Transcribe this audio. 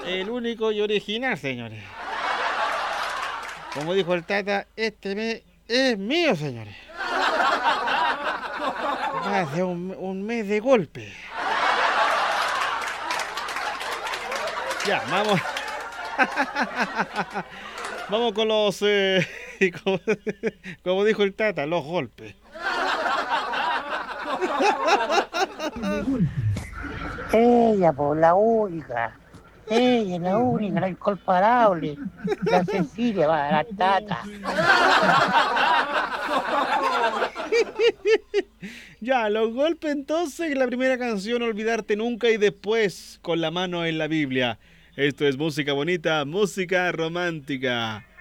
el único y original, señores. Como dijo el Tata, este mes es mío, señores. Va a ser un mes de golpe. Ya, vamos. Vamos con los, como, como dijo el Tata, los golpes. Ella, por la única. Ella es la única, la incomparable. La Cecilia va a la tata. Ya, los golpes entonces, la primera canción, Olvidarte Nunca, y después, Con la mano en la Biblia. Esto es música bonita, música romántica.